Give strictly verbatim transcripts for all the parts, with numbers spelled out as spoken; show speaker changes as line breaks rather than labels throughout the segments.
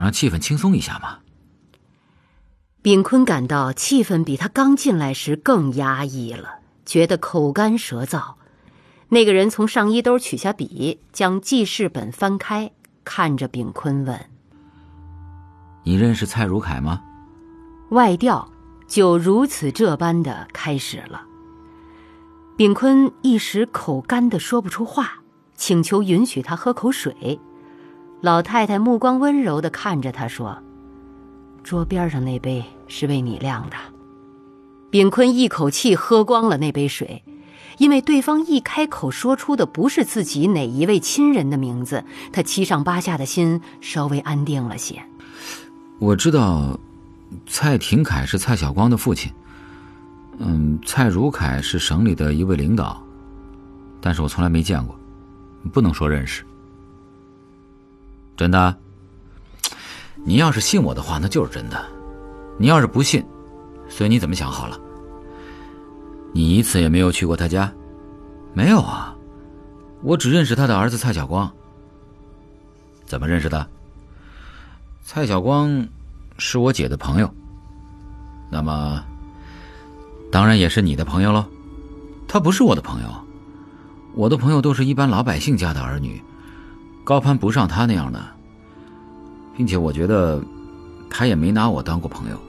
让气氛轻松一下嘛。
秉坤感到气氛比他刚进来时更压抑了，觉得口干舌燥。那个人从上衣兜取下笔，将记事本翻开，看着秉坤问：
你认识蔡如凯吗？
外调就如此这般的开始了。秉坤一时口干的说不出话，请求允许他喝口水。老太太目光温柔地看着他说：桌边上那杯是为你晾的。秉坤一口气喝光了那杯水，因为对方一开口说出的不是自己哪一位亲人的名字，他七上八下的心稍微安定了些。
我知道蔡廷锴是蔡晓光的父亲，嗯，蔡如凯是省里的一位领导，但是我从来没见过，不能说认识。真的？你要是信我的话，那就是真的；你要是不信，所以你怎么想好了？你一次也没有去过他家？没有啊，我只认识他的儿子蔡晓光。怎么认识的？蔡晓光是我姐的朋友，那么当然也是你的朋友喽。他不是我的朋友，我的朋友都是一般老百姓家的儿女，高攀不上他那样的，并且我觉得他也没拿我当过朋友。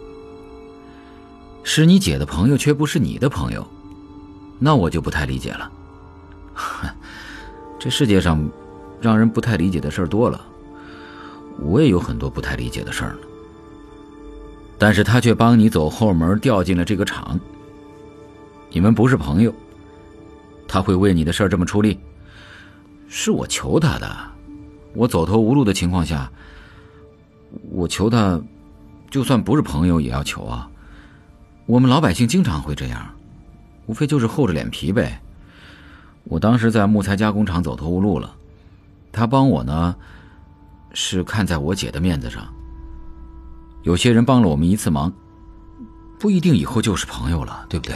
是你姐的朋友却不是你的朋友，那我就不太理解了。这世界上让人不太理解的事儿多了，我也有很多不太理解的事儿呢。但是他却帮你走后门调进了这个厂，你们不是朋友，他会为你的事儿这么出力？是我求他的，我走投无路的情况下，我求他，就算不是朋友也要求啊。我们老百姓经常会这样，无非就是厚着脸皮呗。我当时在木材加工厂走投无路了，他帮我呢，是看在我姐的面子上。有些人帮了我们一次忙，不一定以后就是朋友了，对不对？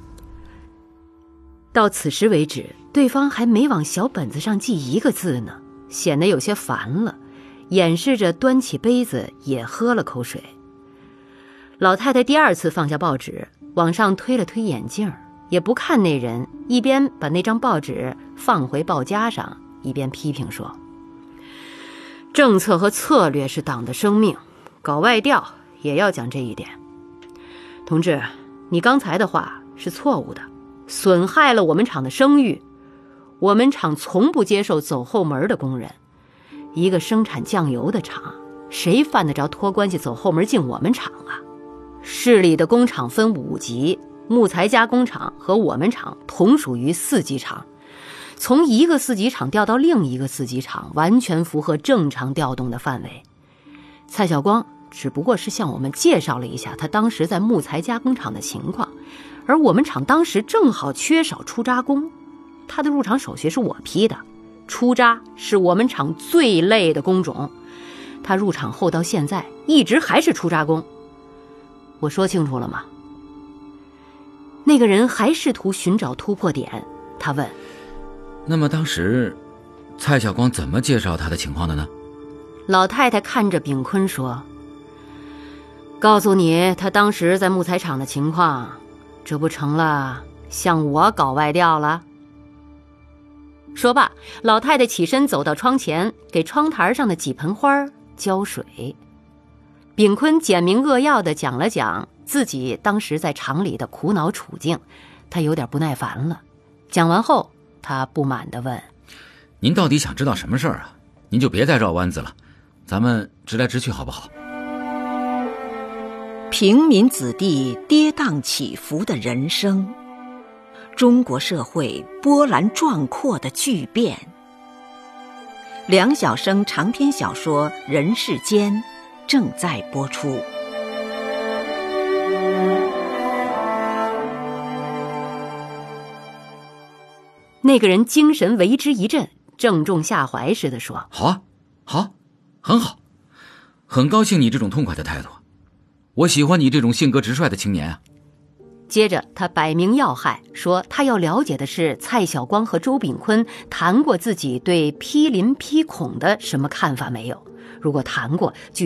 到此时为止，对方还没往小本子上记一个字呢，显得有些烦了，掩饰着端起杯子也喝了口水。老太太第二次放下报纸，往上推了推眼镜，也不看那人，一边把那张报纸放回报夹上，一边批评说：政策和策略是党的生命，搞外调也要讲这一点。同志，你刚才的话是错误的，损害了我们厂的声誉。我们厂从不接受走后门的工人，一个生产酱油的厂，谁犯得着托关系走后门进我们厂啊？市里的工厂分五级，木材加工厂和我们厂同属于四级厂，从一个四级厂调到另一个四级厂，完全符合正常调动的范围。蔡晓光只不过是向我们介绍了一下他当时在木材加工厂的情况，而我们厂当时正好缺少出渣工，他的入厂手续是我批的，出渣是我们厂最累的工种，他入厂后到现在一直还是出渣工。我说清楚了吗？那个人还试图寻找突破点，他问：
那么当时蔡晓光怎么介绍他的情况的呢？
老太太看着秉坤说：告诉你他当时在木材厂的情况，这不成了向我搞外调了？说罢，老太太起身走到窗前，给窗台上的几盆花浇水。秉坤简明扼要地讲了讲自己当时在厂里的苦恼处境，他有点不耐烦了。讲完后，他不满地问：
您到底想知道什么事儿啊？您就别再绕弯子了，咱们直来直去好不好？
平民子弟跌宕起伏的人生，中国社会波澜壮阔的巨变。梁晓声长篇小说《人世间》正在播出。
那个人精神为之一振，正中下怀似的说：
好啊，好，很好，很高兴你这种痛快的态度，我喜欢你这种性格直率的青年啊。
接着他摆明要害，说他要了解的是蔡晓光和周秉坤谈过自己对批林批孔的什么看法没有， 如果谈过，就